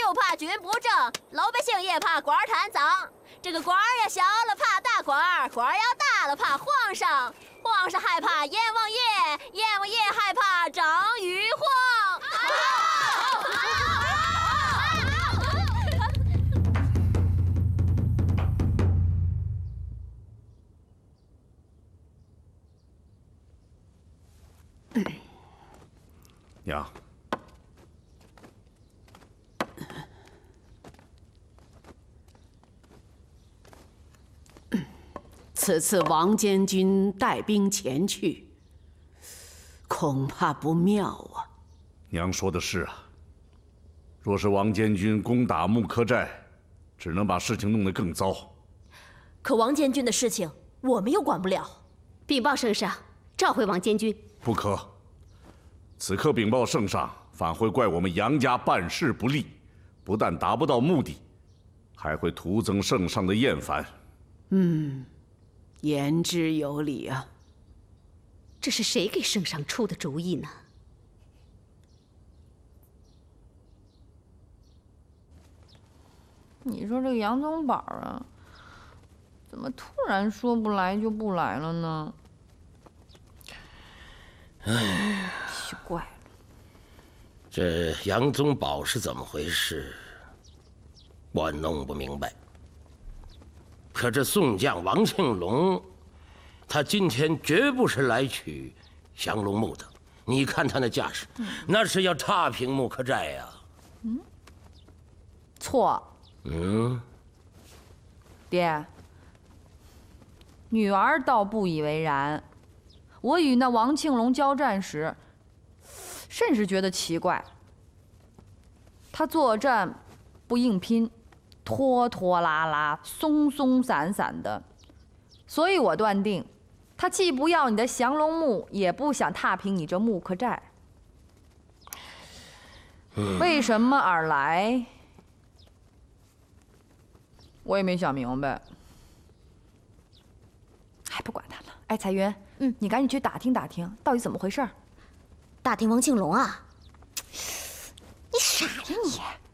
就怕军不正，老百姓也怕官贪赃。这个官儿呀小了怕大官儿，官儿要大了怕皇上，皇上害怕阎王爷，阎王爷害怕张玉皇。 娘， 此次王监军带兵前去，恐怕不妙啊。 娘说的是啊，若是王监军攻打木柯寨，只能把事情弄得更糟。 可王监军的事情我们又管不了。 禀报圣上，召回王监军。 不可，此刻禀报圣上，反会怪我们杨家办事不力，不但达不到目的，还会徒增圣上的厌烦。 言之有理啊。 这是谁给圣上出的主意呢？ 你说这个杨宗保啊，怎么突然说不来就不来了呢？ 哎， 奇怪了， 这杨宗保是怎么回事？我弄不明白。可这宋将王庆龙，他今天绝不是来取降龙木的。你看他那架势，那是要踏平木柯寨呀。 错。爹，女儿倒不以为然。我与那王庆龙交战时，甚是觉得奇怪。他作战不硬拼，拖拖拉拉、松松散散的，所以我断定，他既不要你的降龙木，也不想踏平你这木柯寨。为什么而来？我也没想明白。哎，不管他了。哎，彩云，你赶紧去打听打听，到底怎么回事？ 打听王庆龙啊？ 你傻呀你！